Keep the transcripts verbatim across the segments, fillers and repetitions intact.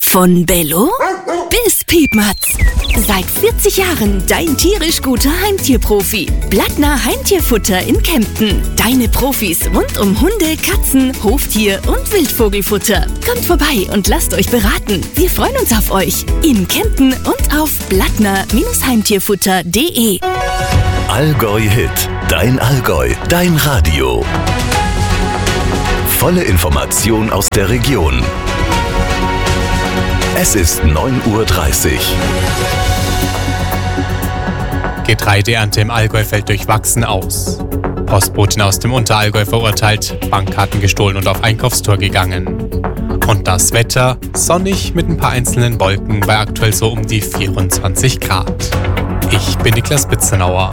Von Bello bis Piepmatz. Seit vierzig Jahren dein tierisch guter Heimtierprofi. Blattner Heimtierfutter in Kempten. Deine Profis rund um Hunde, Katzen, Hoftier und Wildvogelfutter. Kommt vorbei und lasst euch beraten. Wir freuen uns auf euch. In Kempten und auf blattner Heimtierfutter punkt de. Allgäu Hit. Dein Allgäu. Dein Radio. Volle Information aus der Region. Es ist neun Uhr dreißig. Getreideernte im Allgäu fällt durchwachsen aus. Postbotin aus dem Unterallgäu verurteilt, Bankkarten gestohlen und auf Einkaufstour gegangen. Und das Wetter sonnig mit ein paar einzelnen Wolken bei aktuell so um die vierundzwanzig Grad. Ich bin Niklas Bitzenauer.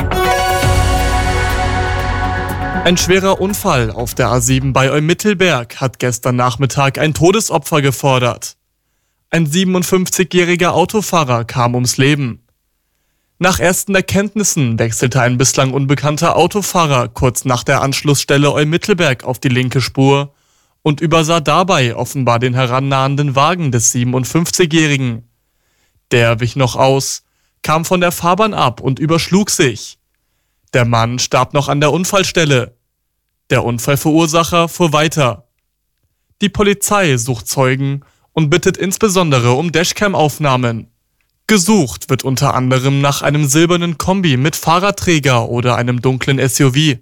Ein schwerer Unfall auf der A sieben bei Eumittelberg hat gestern Nachmittag ein Todesopfer gefordert. Ein siebenundfünfzigjähriger Autofahrer kam ums Leben. Nach ersten Erkenntnissen wechselte ein bislang unbekannter Autofahrer kurz nach der Anschlussstelle Eumittelberg auf die linke Spur und übersah dabei offenbar den herannahenden Wagen des siebenundfünfzigjährigen. Der wich noch aus, kam von der Fahrbahn ab und überschlug sich. Der Mann starb noch an der Unfallstelle. Der Unfallverursacher fuhr weiter. Die Polizei sucht Zeugen und bittet insbesondere um Dashcam-Aufnahmen. Gesucht wird unter anderem nach einem silbernen Kombi mit Fahrradträger oder einem dunklen S U V.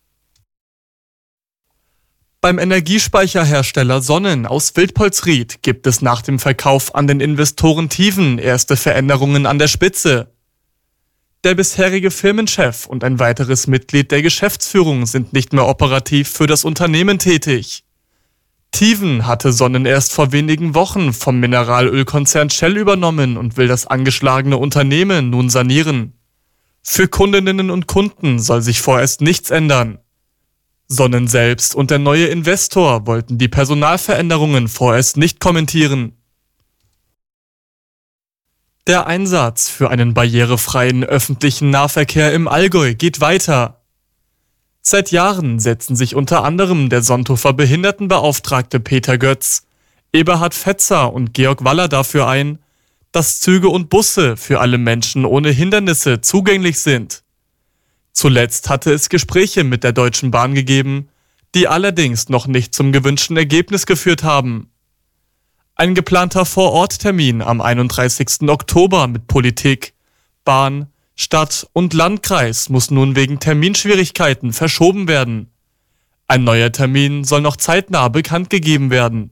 Beim Energiespeicherhersteller Sonnen aus Wildpolsried gibt es nach dem Verkauf an den Investoren Tiven erste Veränderungen an der Spitze. Der bisherige Firmenchef und ein weiteres Mitglied der Geschäftsführung sind nicht mehr operativ für das Unternehmen tätig. Tiven hatte Sonnen erst vor wenigen Wochen vom Mineralölkonzern Shell übernommen und will das angeschlagene Unternehmen nun sanieren. Für Kundinnen und Kunden soll sich vorerst nichts ändern. Sonnen selbst und der neue Investor wollten die Personalveränderungen vorerst nicht kommentieren. Der Einsatz für einen barrierefreien öffentlichen Nahverkehr im Allgäu geht weiter. Seit Jahren setzen sich unter anderem der Sonthofer Behindertenbeauftragte Peter Götz, Eberhard Fetzer und Georg Waller dafür ein, dass Züge und Busse für alle Menschen ohne Hindernisse zugänglich sind. Zuletzt hatte es Gespräche mit der Deutschen Bahn gegeben, die allerdings noch nicht zum gewünschten Ergebnis geführt haben. Ein geplanter Vororttermin am einunddreißigsten Oktober mit Politik, Bahn, Stadt und Landkreis muss nun wegen Terminschwierigkeiten verschoben werden. Ein neuer Termin soll noch zeitnah bekannt gegeben werden.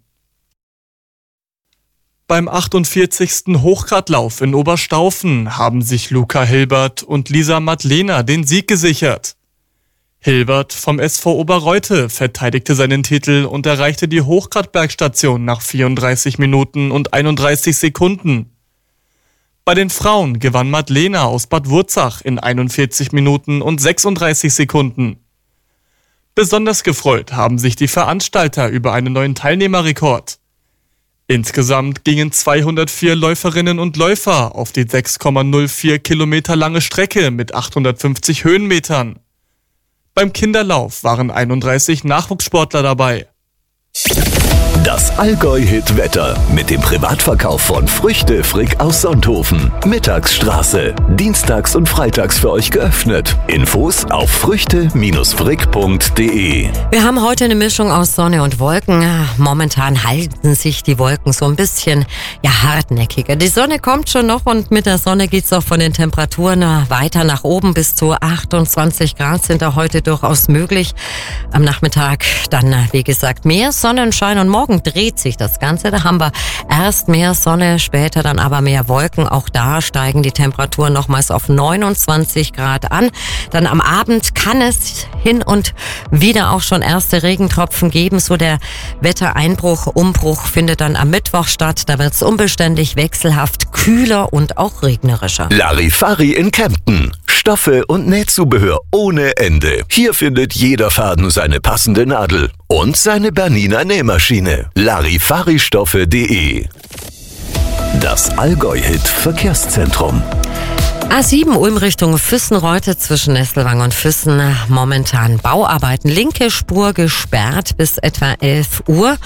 Beim achtundvierzigsten Hochgradlauf in Oberstaufen haben sich Luca Hilbert und Lisa Madlener den Sieg gesichert. Hilbert vom S V Oberreute verteidigte seinen Titel und erreichte die Hochgradbergstation nach vierunddreißig Minuten und einunddreißig Sekunden. Bei den Frauen gewann Madlener aus Bad Wurzach in einundvierzig Minuten und sechsunddreißig Sekunden. Besonders gefreut haben sich die Veranstalter über einen neuen Teilnehmerrekord. Insgesamt gingen zweihundertvier Läuferinnen und Läufer auf die sechs Komma null vier Kilometer lange Strecke mit achthundertfünfzig Höhenmetern. Beim Kinderlauf waren einunddreißig Nachwuchssportler dabei. Das Allgäu-Hit-Wetter mit dem Privatverkauf von Früchte Frick aus Sonthofen. Mittagsstraße. Dienstags und freitags für euch geöffnet. Infos auf früchte Frick punkt de. Wir haben heute eine Mischung aus Sonne und Wolken. Momentan halten sich die Wolken so ein bisschen ja, hartnäckiger. Die Sonne kommt schon noch und mit der Sonne geht's auch von den Temperaturen weiter nach oben. Bis zu achtundzwanzig Grad sind da heute durchaus möglich. Am Nachmittag dann, wie gesagt, mehr Sonnenschein und morgen dreht sich das Ganze. Da haben wir erst mehr Sonne, später dann aber mehr Wolken. Auch da steigen die Temperaturen nochmals auf neunundzwanzig Grad an. Dann am Abend kann es hin und wieder auch schon erste Regentropfen geben. So der Wettereinbruch, Umbruch findet dann am Mittwoch statt. Da wird es unbeständig, wechselhaft, kühler und auch regnerischer. Larifari in Kempten. Stoffe und Nähzubehör ohne Ende. Hier findet jeder Faden seine passende Nadel und seine Bernina Nähmaschine. Larifari-Stoffe punkt de. Das Allgäu-Hit Verkehrszentrum. A sieben Ulm Richtung Füssen-Reute zwischen Nesselwang und Füssen. Momentan Bauarbeiten. Linke Spur gesperrt bis etwa elf Uhr.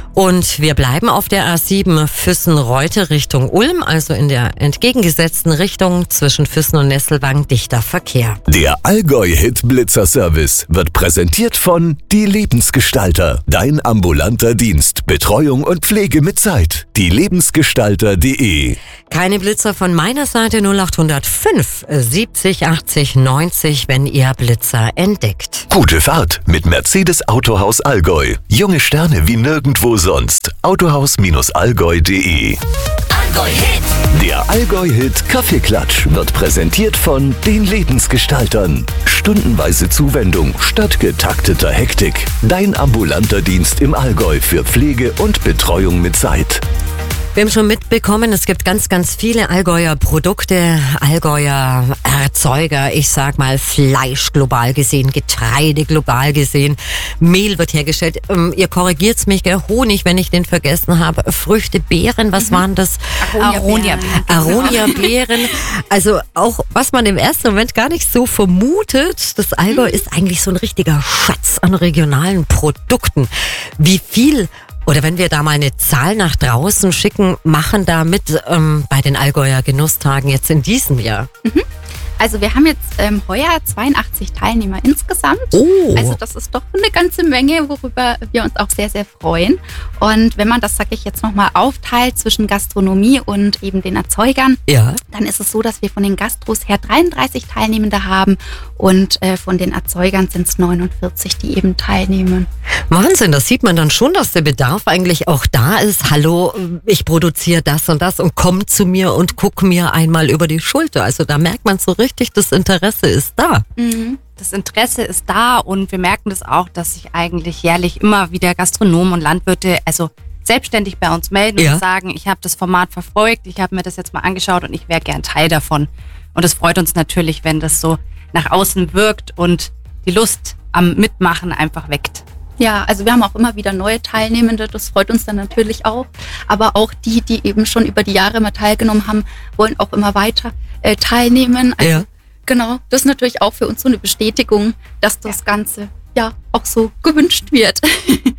Und wir bleiben auf der A sieben Füssen-Reute Richtung Ulm, also in der entgegengesetzten Richtung zwischen Füssen und Nesselwang dichter Verkehr. Der Allgäu-Hit Blitzer Service wird präsentiert von Die Lebensgestalter. Dein ambulanter Dienst, Betreuung und Pflege mit Zeit. die lebensgestalter punkt de. Keine Blitzer von meiner Seite. Null acht null fünf siebzig achtzig neunzig, wenn ihr Blitzer entdeckt. Gute Fahrt mit Mercedes Autohaus Allgäu. Junge Sterne wie nirgendwo sonst. autohaus allgäu punkt de. Allgäu-Hit. Der Allgäu-Hit Kaffeeklatsch wird präsentiert von den Lebensgestaltern. Stundenweise Zuwendung statt getakteter Hektik. Dein ambulanter Dienst im Allgäu für Pflege und Betreuung mit Zeit. Wir haben schon mitbekommen, es gibt ganz, ganz viele Allgäuer Produkte, Allgäuer Erzeuger, ich sag mal Fleisch global gesehen, Getreide global gesehen, Mehl wird hergestellt, ähm, ihr korrigiert's mich, gell? Honig, wenn ich den vergessen habe, Früchte, Beeren, was mhm. waren das? Aronia-Beeren. Aronia-Beeren, also auch, was man im ersten Moment gar nicht so vermutet, das Allgäu mhm. ist eigentlich so ein richtiger Schatz an regionalen Produkten. Wie viel Oder wenn wir da mal eine Zahl nach draußen schicken, machen da mit ähm, bei den Allgäuer Genusstagen jetzt in diesem Jahr? Mhm. Also wir haben jetzt ähm, heuer zweiundachtzig Teilnehmer insgesamt. Oh. Also das ist doch eine ganze Menge, worüber wir uns auch sehr, sehr freuen. Und wenn man das, sage ich jetzt nochmal, aufteilt zwischen Gastronomie und eben den Erzeugern, ja. dann ist es so, dass wir von den Gastros her dreiunddreißig Teilnehmende haben und äh, von den Erzeugern sind es neunundvierzig, die eben teilnehmen. Wahnsinn, das sieht man dann schon, dass der Bedarf eigentlich auch da ist. Hallo, ich produziere das und das und komm zu mir und guck mir einmal über die Schulter. Also da merkt man so richtig, das Interesse ist da. Mhm. Das Interesse ist da und wir merken das auch, dass sich eigentlich jährlich immer wieder Gastronomen und Landwirte also selbstständig bei uns melden ja. und sagen, ich habe das Format verfolgt, ich habe mir das jetzt mal angeschaut und ich wäre gern Teil davon. Und es freut uns natürlich, wenn das so nach außen wirkt und die Lust am Mitmachen einfach weckt. Ja, also wir haben auch immer wieder neue Teilnehmende, das freut uns dann natürlich auch. Aber auch die, die eben schon über die Jahre immer teilgenommen haben, wollen auch immer weiter äh, teilnehmen. Also, ja. Genau, das ist natürlich auch für uns so eine Bestätigung, dass das Ganze ja auch so gewünscht wird.